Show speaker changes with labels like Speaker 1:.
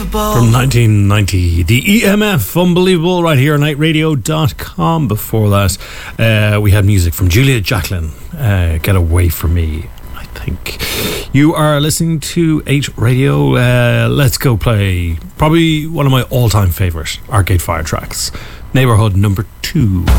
Speaker 1: From 1990, the EMF, Unbelievable, right here on nightradio.com. Before that, we had music from Julia Jacklin, Get Away From Me, I think. You are listening to 8 Radio. Let's go play probably one of my all-time favourite Arcade Fire tracks, Neighbourhood number 2.